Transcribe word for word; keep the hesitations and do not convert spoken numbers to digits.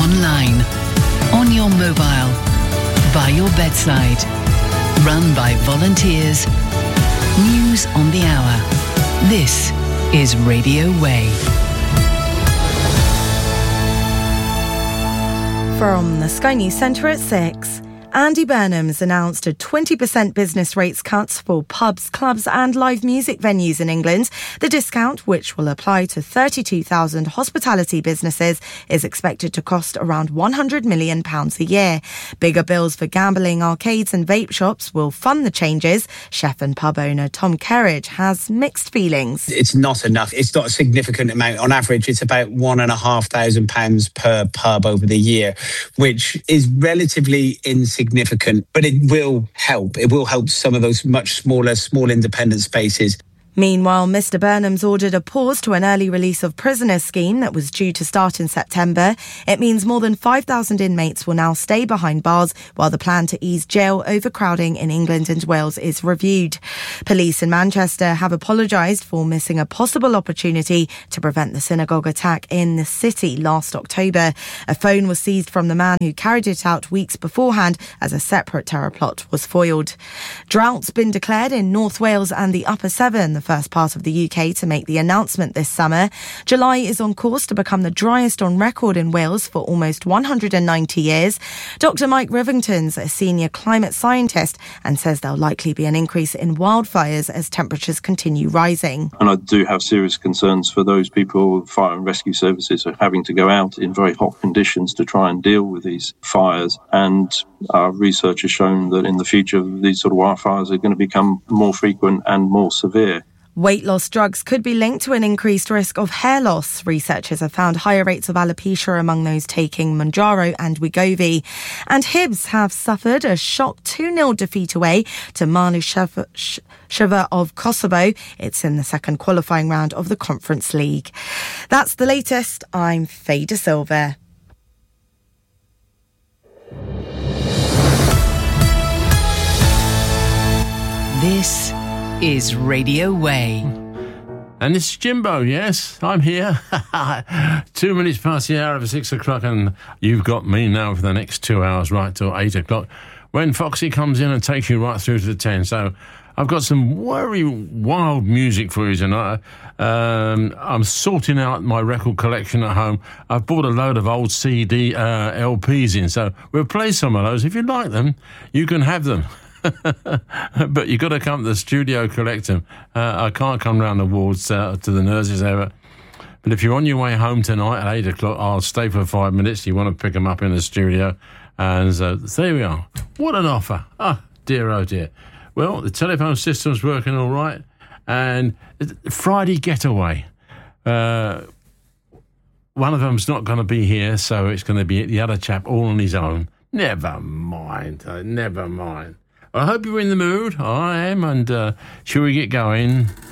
online, on your mobile, by your bedside. Run by volunteers. News on the hour. This is Radio Way. From the Sky News Centre at six. Andy Burnham's announced a twenty percent business rates cut for pubs, clubs and live music venues in England. The discount, which will apply to thirty-two thousand hospitality businesses, is expected to cost around one hundred million pounds a year. Bigger bills for gambling, arcades and vape shops will fund the changes. Chef and pub owner Tom Kerridge has mixed feelings. It's not enough. It's not a significant amount. On average, it's about one and a half thousand pounds per pub over the year, which is relatively insignificant. Significant, but it will help. It will help some of those much smaller, small independent spaces. Meanwhile, Mr Burnham's ordered a pause to an early release of prisoners scheme that was due to start in September. It means more than five thousand inmates will now stay behind bars while the plan to ease jail overcrowding in England and Wales is reviewed. Police in Manchester have apologised for missing a possible opportunity to prevent the synagogue attack in the city last October. A phone was seized from the man who carried it out weeks beforehand as a separate terror plot was foiled. Drought's been declared in North Wales and the Upper Severn, the first part of the U K to make the announcement this summer. July is on course to become the driest on record in Wales for almost one hundred ninety years. Doctor Mike Rivington's a senior climate scientist and says there'll likely be an increase in wildfires as temperatures continue rising. And I do have serious concerns for those people, fire and rescue services are having to go out in very hot conditions to try and deal with these fires. And our research has shown that in the future, these sort of wildfires are going to become more frequent and more severe. Weight loss drugs could be linked to an increased risk of hair loss. Researchers have found higher rates of alopecia among those taking Mounjaro and Wegovy. And Hibs have suffered a shock two nil defeat away to Marnusheva of Kosovo. It's in the second qualifying round of the Conference League. That's the latest. I'm Faye De Silva. This is Radio Way. And this is Jimbo, yes, I'm here. Two minutes past the hour of six o'clock, and you've got me now for the next two hours, right till eight o'clock, when Foxy comes in and takes you right through to the ten. So I've got some very wild music for you tonight. Um, I'm sorting out my record collection at home. I've bought a load of old C D uh, L Ps in, so we'll play some of those. If you like them, you can have them. But you've got to come to the studio, collect them. Uh, I can't come round the wards uh, to the nurses ever. But if you're on your way home tonight at eight o'clock, I'll stay for five minutes. You want to pick them up in the studio. And uh, there we are. What an offer. Ah, oh, dear, oh dear. Well, the telephone system's working all right. And Friday getaway. Uh, one of them's not going to be here, so it's going to be the other chap all on his own. Never mind. Uh, never mind. I hope you're in the mood. I am, and uh, shall we get going?